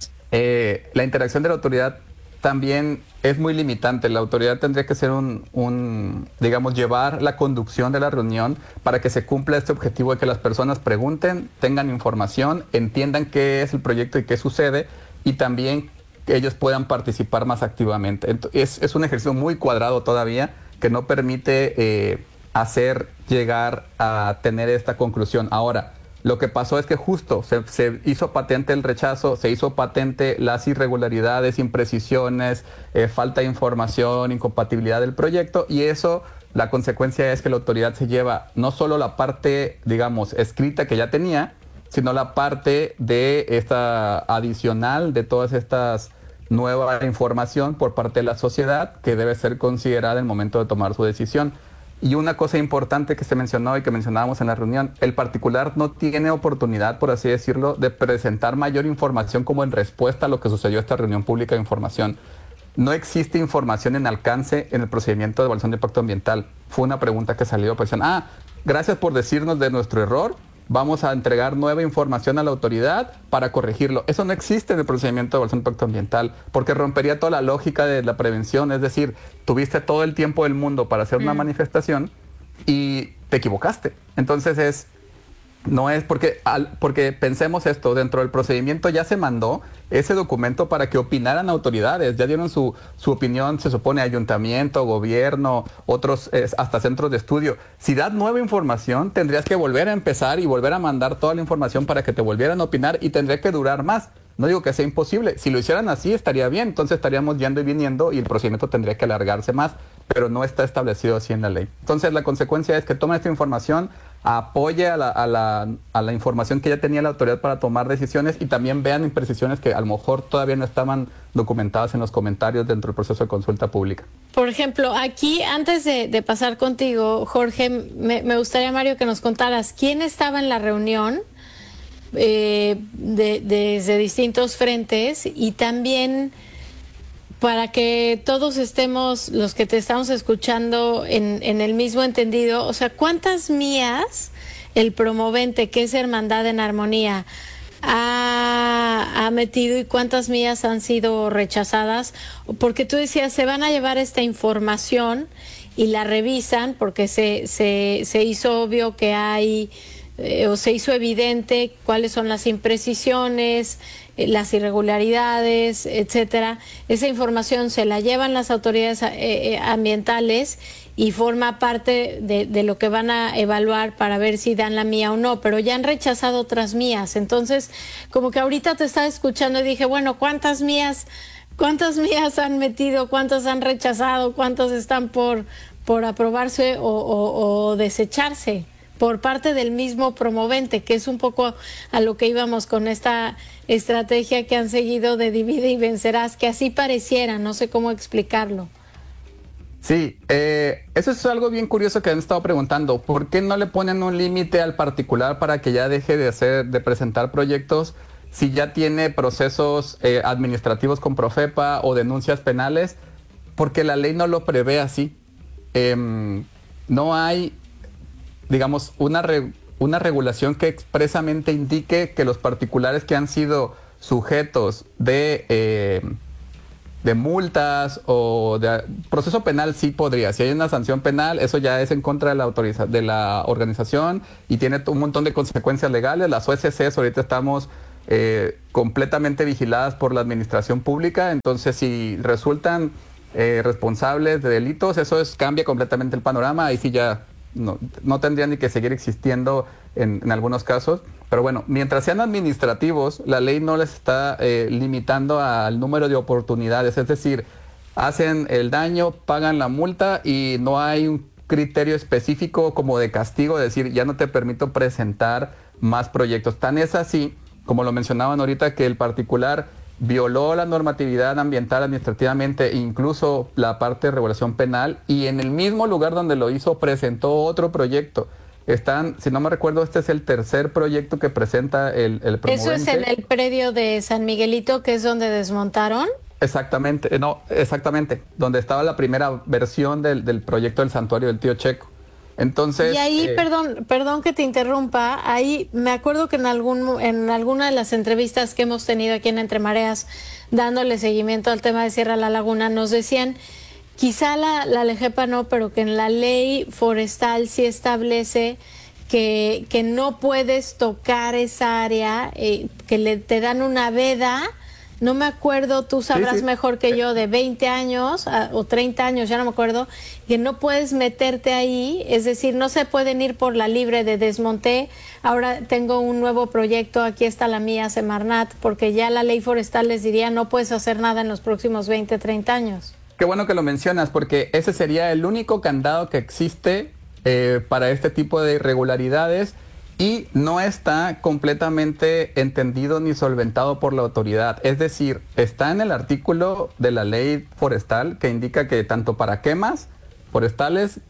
la interacción de la autoridad también es muy limitante. La autoridad tendría que ser digamos, llevar la conducción de la reunión para que se cumpla este objetivo de que las personas pregunten, tengan información, entiendan qué es el proyecto y qué sucede, y también que ellos puedan participar más activamente. Es un ejercicio muy cuadrado todavía que no permite hacer llegar a tener esta conclusión. Ahora, lo que pasó es que justo se hizo patente el rechazo, se hizo patente las irregularidades, imprecisiones, falta de información, incompatibilidad del proyecto, y eso, la consecuencia es que la autoridad se lleva no solo la parte, digamos, escrita que ya tenía, sino la parte de esta adicional de todas estas nueva información por parte de la sociedad que debe ser considerada en el momento de tomar su decisión. Y una cosa importante que se mencionó y que mencionábamos en la reunión, el particular no tiene oportunidad, por así decirlo, de presentar mayor información como en respuesta a lo que sucedió en esta reunión pública de información. No existe información en alcance en el procedimiento de evaluación de impacto ambiental. Fue una pregunta que salió, pues, gracias por decirnos de nuestro error, vamos a entregar nueva información a la autoridad para corregirlo. Eso no existe en el procedimiento de evaluación de impacto ambiental, porque rompería toda la lógica de la prevención. Es decir, tuviste todo el tiempo del mundo para hacer una manifestación y te equivocaste. Entonces no es porque pensemos esto, dentro del procedimiento ya se mandó ese documento para que opinaran autoridades, ya dieron su opinión, se supone ayuntamiento, gobierno, otros hasta centros de estudio. Si das nueva información, tendrías que volver a empezar y volver a mandar toda la información para que te volvieran a opinar, y tendría que durar más. No digo que sea imposible, si lo hicieran así estaría bien, entonces estaríamos yendo y viniendo y el procedimiento tendría que alargarse más, pero no está establecido así en la ley. Entonces la consecuencia es que tomen esta información, apoye a la información que ya tenía la autoridad para tomar decisiones, y también vean imprecisiones que a lo mejor todavía no estaban documentadas en los comentarios dentro del proceso de consulta pública. Por ejemplo, aquí, antes de pasar contigo, Jorge, me gustaría, Mario, que nos contaras quién estaba en la reunión desde distintos frentes, y también para que todos estemos, los que te estamos escuchando, en el mismo entendido. O sea, ¿cuántas mías el promovente, que es Hermandad en Armonía, ha metido, y cuántas mías han sido rechazadas? Porque tú decías, se van a llevar esta información y la revisan porque se hizo obvio que hay o se hizo evidente cuáles son las imprecisiones, las irregularidades, etcétera. Esa información se la llevan las autoridades ambientales y forma parte de lo que van a evaluar para ver si dan la mía o no, pero ya han rechazado otras mías. Entonces, como que ahorita te estaba escuchando y dije, bueno, ¿cuántas mías han metido? ¿Cuántas han rechazado? ¿Cuántas están por aprobarse o desecharse por parte del mismo promovente? Que es un poco a lo que íbamos con esta estrategia que han seguido de divide y vencerás, que así pareciera, no sé cómo explicarlo. Sí, eso es algo bien curioso que han estado preguntando. ¿Por qué no le ponen un límite al particular para que ya deje de presentar proyectos si ya tiene procesos administrativos con Profepa o denuncias penales? Porque la ley no lo prevé así. no hay, digamos, una regulación que expresamente indique que los particulares que han sido sujetos de multas o de proceso penal sí podría. Si hay una sanción penal, eso ya es en contra de la organización y tiene un montón de consecuencias legales. Las OSCs ahorita estamos completamente vigiladas por la administración pública, entonces si resultan responsables de delitos, eso cambia completamente el panorama. Ahí sí ya no tendrían ni que seguir existiendo en algunos casos. Pero bueno, mientras sean administrativos, la ley no les está limitando al número de oportunidades. Es decir, hacen el daño, pagan la multa y no hay un criterio específico como de castigo, es decir, ya no te permito presentar más proyectos. Tan es así, como lo mencionaban ahorita, que el particular violó la normatividad ambiental administrativamente, incluso la parte de regulación penal, y en el mismo lugar donde lo hizo presentó otro proyecto. Si no me recuerdo, este es el tercer proyecto que presenta el promovente. ¿Eso es en el predio de San Miguelito, que es donde desmontaron? Exactamente, donde estaba la primera versión del proyecto del santuario del Tío Checo. Entonces, y ahí, perdón que te interrumpa, ahí me acuerdo que en alguna de las entrevistas que hemos tenido aquí en Entre Mareas, dándole seguimiento al tema de Sierra La Laguna, nos decían, quizá la LEGEPA no, pero que en la ley forestal sí establece que no puedes tocar esa área, que te dan una veda. No me acuerdo, tú sabrás mejor que yo, de 20 años o 30 años, ya no me acuerdo, que no puedes meterte ahí, es decir, no se pueden ir por la libre de desmonté. Ahora tengo un nuevo proyecto, aquí está la mía, Semarnat, porque ya la ley forestal les diría no puedes hacer nada en los próximos 20, 30 años. Qué bueno que lo mencionas, porque ese sería el único candado que existe para este tipo de irregularidades. Y no está completamente entendido ni solventado por la autoridad. Es decir, está en el artículo de la ley forestal que indica que tanto para quemas forestales,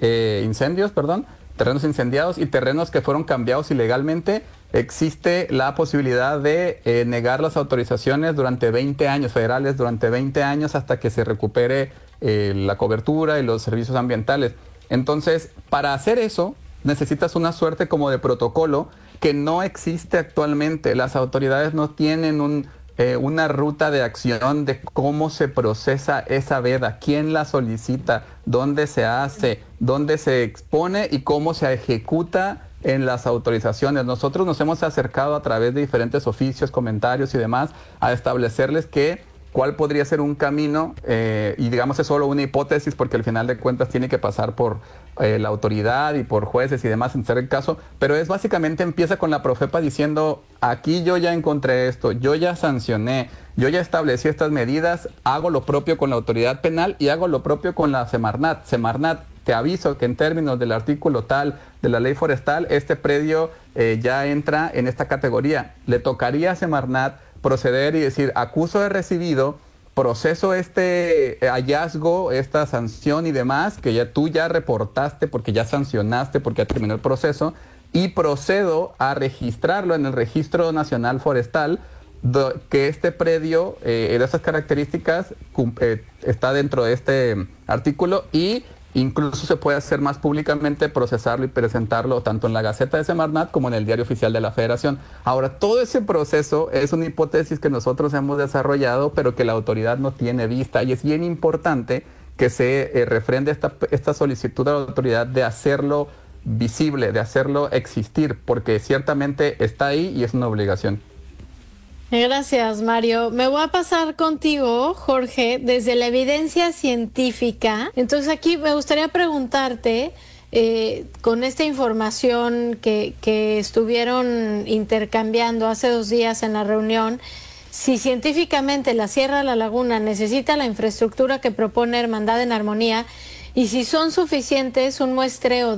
terrenos incendiados y terrenos que fueron cambiados ilegalmente, existe la posibilidad de negar las autorizaciones durante 20 años, federales durante 20 años, hasta que se recupere la cobertura y los servicios ambientales. Entonces, para hacer eso, necesitas una suerte como de protocolo que no existe actualmente. Las autoridades no tienen una ruta de acción de cómo se procesa esa veda, quién la solicita, dónde se hace, dónde se expone y cómo se ejecuta en las autorizaciones. Nosotros nos hemos acercado a través de diferentes oficios, comentarios y demás a establecerles cuál podría ser un camino, y digamos es solo una hipótesis porque al final de cuentas tiene que pasar por la autoridad y por jueces y demás en ser el caso, pero es básicamente empieza con la Profepa diciendo, aquí yo ya encontré esto, yo ya sancioné, yo ya establecí estas medidas, hago lo propio con la autoridad penal y hago lo propio con la Semarnat. Semarnat, te aviso que en términos del artículo tal de la ley forestal, este predio ya entra en esta categoría. Le tocaría a Semarnat proceder y decir, acuso de recibido, proceso este hallazgo, esta sanción y demás, que tú ya reportaste porque ya sancionaste, porque ya terminó el proceso, y procedo a registrarlo en el Registro Nacional Forestal, que este predio de estas características está dentro de este artículo y incluso se puede hacer más públicamente, procesarlo y presentarlo tanto en la Gaceta de Semarnat como en el Diario Oficial de la Federación. Ahora, todo ese proceso es una hipótesis que nosotros hemos desarrollado, pero que la autoridad no tiene vista, y es bien importante que se refrende esta solicitud a la autoridad de hacerlo visible, de hacerlo existir, porque ciertamente está ahí y es una obligación. Gracias, Mario. Me voy a pasar contigo, Jorge, desde la evidencia científica. Entonces aquí me gustaría preguntarte, con esta información que estuvieron intercambiando hace 2 días en la reunión, si científicamente la Sierra de la Laguna necesita la infraestructura que propone Hermandad en Armonía y si son suficientes un muestreo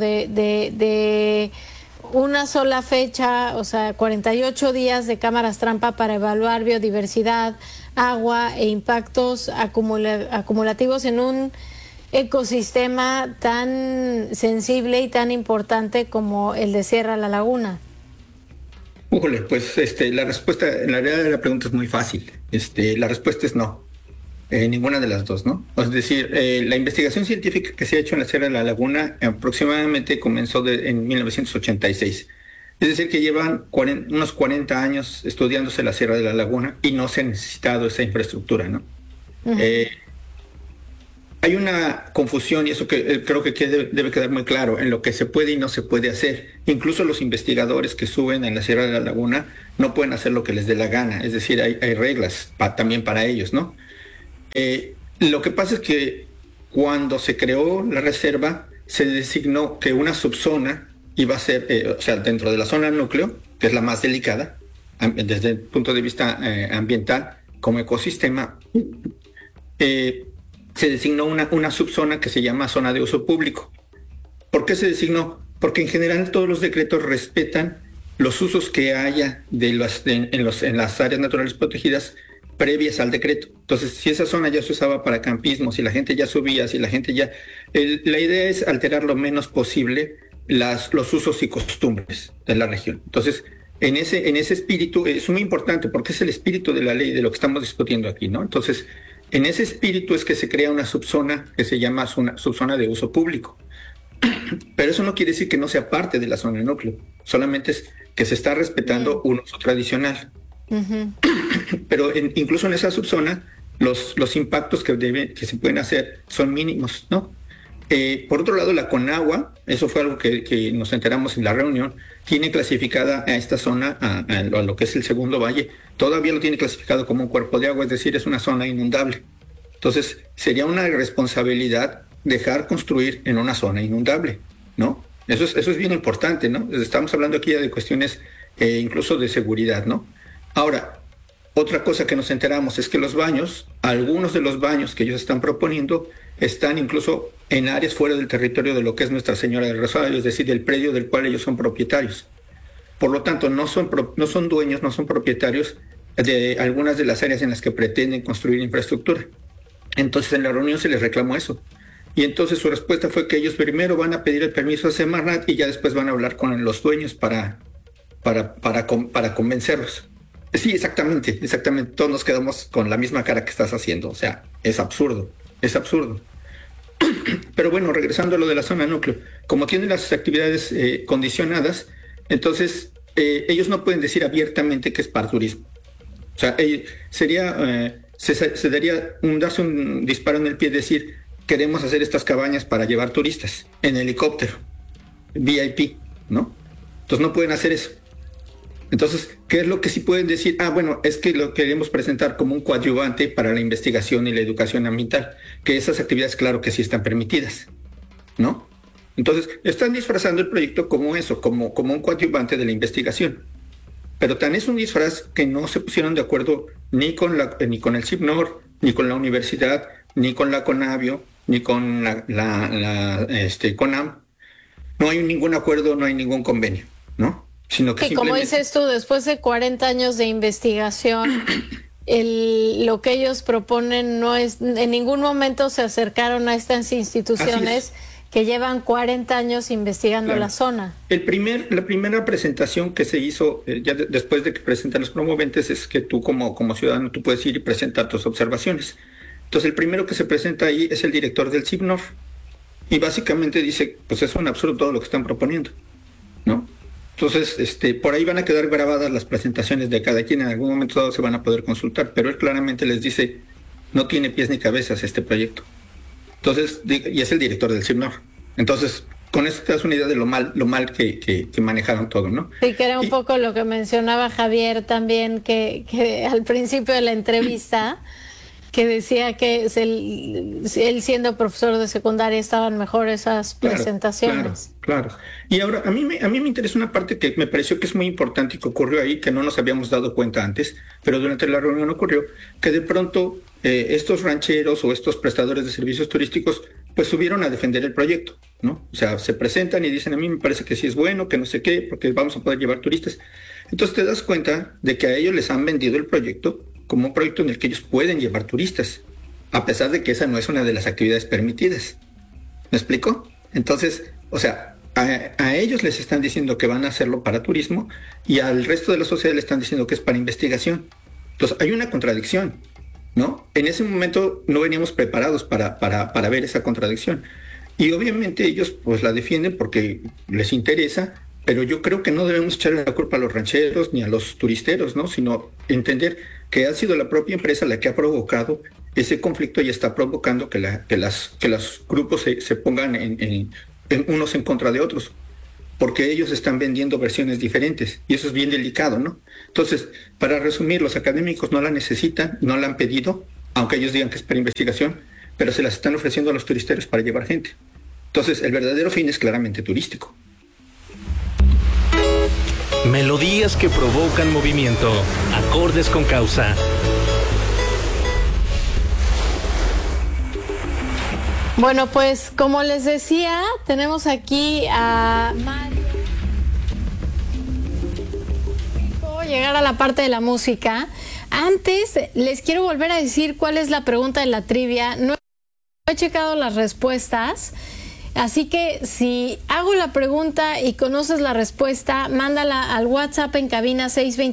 de una sola fecha, o sea, 48 días de cámaras trampa para evaluar biodiversidad, agua e impactos acumulativos en un ecosistema tan sensible y tan importante como el de Sierra La Laguna. Pues la respuesta, en la realidad de la pregunta es muy fácil. La respuesta es no. ninguna de las dos, ¿no? Es decir, la investigación científica que se ha hecho en la Sierra de la Laguna aproximadamente comenzó en 1986. Es decir, que llevan unos 40 años estudiándose la Sierra de la Laguna y no se ha necesitado esa infraestructura, ¿no? Uh-huh. Hay una confusión, y eso que creo que debe quedar muy claro, en lo que se puede y no se puede hacer. Incluso los investigadores que suben en la Sierra de la Laguna no pueden hacer lo que les dé la gana. Es decir, hay reglas también para ellos, ¿no? Lo que pasa es que cuando se creó la reserva, se designó que una subzona iba a ser, o sea, dentro de la zona núcleo, que es la más delicada, desde el punto de vista ambiental, como ecosistema, se designó una subzona que se llama zona de uso público. ¿Por qué se designó? Porque en general todos los decretos respetan los usos que haya en las áreas naturales protegidas previas al decreto. Entonces, si esa zona ya se usaba para campismo, si la gente ya subía, si la gente ya... la idea es alterar lo menos posible los usos y costumbres de la región. Entonces, en ese espíritu es muy importante, porque es el espíritu de la ley de lo que estamos discutiendo aquí, ¿no? Entonces, en ese espíritu es que se crea una subzona que se llama subzona de uso público. Pero eso no quiere decir que no sea parte de la zona núcleo, solamente es que se está respetando un uso tradicional. Uh-huh. Pero incluso en esa subzona, los impactos que se pueden hacer son mínimos, ¿no? Por otro lado, la Conagua, eso fue algo que nos enteramos en la reunión, tiene clasificada a esta zona, a lo que es el segundo valle, todavía lo tiene clasificado como un cuerpo de agua, es decir, es una zona inundable. Entonces, sería una irresponsabilidad dejar construir en una zona inundable, ¿no? Eso es bien importante, ¿no? Estamos hablando aquí ya de cuestiones incluso de seguridad, ¿no? Ahora, otra cosa que nos enteramos es que los baños, algunos de los baños que ellos están proponiendo, están incluso en áreas fuera del territorio de lo que es Nuestra Señora del Rosario, es decir, del predio del cual ellos son propietarios. Por lo tanto, no son dueños, no son propietarios de algunas de las áreas en las que pretenden construir infraestructura. Entonces, en la reunión se les reclamó eso. Y entonces su respuesta fue que ellos primero van a pedir el permiso a Semarnat y ya después van a hablar con los dueños para convencerlos. Sí, exactamente. Todos nos quedamos con la misma cara que estás haciendo. O sea, es absurdo. Pero bueno, regresando a lo de la zona núcleo, como tienen las actividades condicionadas, entonces ellos no pueden decir abiertamente que es para turismo. O sea, se daría darse un disparo en el pie, decir, queremos hacer estas cabañas para llevar turistas en helicóptero, VIP, ¿no? Entonces no pueden hacer eso. Entonces, ¿qué es lo que sí pueden decir? Bueno, es que lo queremos presentar como un coadyuvante para la investigación y la educación ambiental, que esas actividades, claro que sí están permitidas, ¿no? Entonces, están disfrazando el proyecto como eso, como un coadyuvante de la investigación. Pero tan es un disfraz que no se pusieron de acuerdo ni con el CIPNOR, ni con la universidad, ni con la CONABIO, ni con la CONAM. No hay ningún acuerdo, no hay ningún convenio, ¿no? Sino que como dices tú, después de 40 años de investigación, lo que ellos proponen no es, en ningún momento se acercaron a estas instituciones que llevan 40 años investigando la zona. La primera presentación que se hizo, ya después de que presentan los promoventes, es que tú como ciudadano tú puedes ir y presentar tus observaciones. Entonces el primero que se presenta ahí es el director del CIPNOR y básicamente dice, pues es un absurdo todo lo que están proponiendo, ¿no? Entonces, por ahí van a quedar grabadas las presentaciones de cada quien, en algún momento dado se van a poder consultar, pero él claramente les dice, no tiene pies ni cabezas este proyecto. Entonces, y es el director del CIPNOR. Entonces, con esto te das una idea de lo mal que manejaron todo, ¿no? Sí, que era un poco lo que mencionaba Javier también, que al principio de la entrevista, que decía que él siendo profesor de secundaria estaban mejor esas presentaciones. Claro. Y ahora, a mí me interesa una parte que me pareció que es muy importante y que ocurrió ahí, que no nos habíamos dado cuenta antes, pero durante la reunión ocurrió, que de pronto estos rancheros o estos prestadores de servicios turísticos pues subieron a defender el proyecto, ¿no? O sea, se presentan y dicen, a mí me parece que sí es bueno, que no sé qué, porque vamos a poder llevar turistas. Entonces te das cuenta de que a ellos les han vendido el proyecto como un proyecto en el que ellos pueden llevar turistas, a pesar de que esa no es una de las actividades permitidas. ¿Me explico? Entonces, o sea, a ellos les están diciendo que van a hacerlo para turismo y al resto de la sociedad le están diciendo que es para investigación. Entonces, hay una contradicción. ¿no? En ese momento no veníamos preparados para ver esa contradicción. Y obviamente ellos pues la defienden porque les interesa, pero yo creo que no debemos echarle la culpa a los rancheros ni a los turisteros, ¿no? Sino entender que ha sido la propia empresa la que ha provocado ese conflicto y está provocando que los grupos se pongan en unos en contra de otros, porque ellos están vendiendo versiones diferentes y eso es bien delicado, ¿no? Entonces, para resumir, los académicos no la necesitan, no la han pedido, aunque ellos digan que es para investigación, pero se las están ofreciendo a los turisteros para llevar gente. Entonces, el verdadero fin es claramente turístico. Melodías que provocan movimiento, acordes con causa. Bueno, pues como les decía, tenemos aquí a Mario. Llegar a la parte de la música. Antes, les quiero volver a decir cuál es la pregunta de la trivia. No he checado las respuestas, así que si hago la pregunta y conoces la respuesta, mándala al WhatsApp en cabina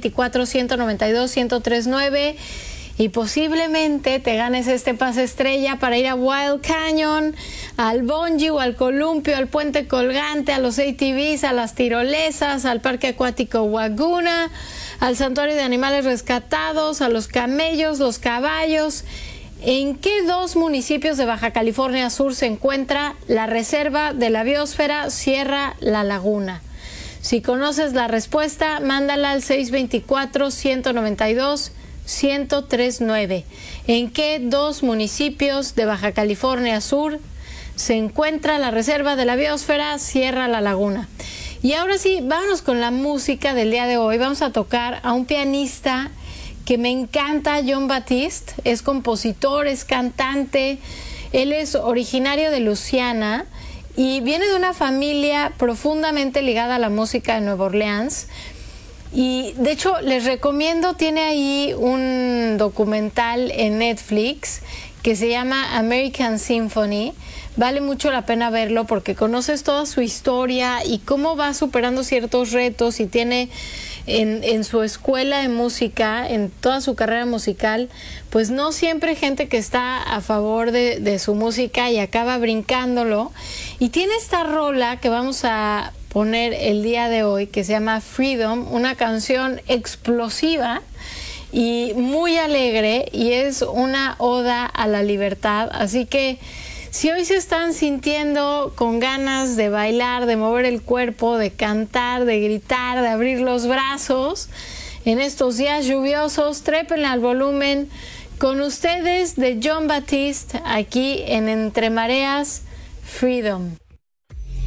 624-192-1039 y posiblemente te ganes este pase estrella para ir a Wild Canyon, al bungee o al columpio, al puente colgante, a los ATVs, a las tirolesas, al parque acuático Waguna, al santuario de animales rescatados, a los camellos, los caballos. ¿En qué 2 municipios de Baja California Sur se encuentra la reserva de la biosfera Sierra La Laguna? Si conoces la respuesta, mándala al 624-192-1039. ¿En qué 2 municipios de Baja California Sur se encuentra la reserva de la biosfera Sierra La Laguna? Y ahora sí, vámonos con la música del día de hoy. Vamos a tocar a un pianista que me encanta, Jon Batiste. Es compositor, es cantante. Él es originario de Luisiana y viene de una familia profundamente ligada a la música de Nueva Orleans. Y de hecho les recomiendo, tiene ahí un documental en Netflix que se llama American Symphony. Vale mucho la pena verlo porque conoces toda su historia y cómo va superando ciertos retos y tiene en su escuela de música, en toda su carrera musical, pues no siempre gente que está a favor de su música y acaba brincándolo. Y tiene esta rola que vamos a poner el día de hoy que se llama Freedom, una canción explosiva y muy alegre y es una oda a la libertad. Así que si hoy se están sintiendo con ganas de bailar, de mover el cuerpo, de cantar, de gritar, de abrir los brazos en estos días lluviosos, trépenle al volumen. Con ustedes de Jon Batiste aquí en Entre Mareas, Freedom.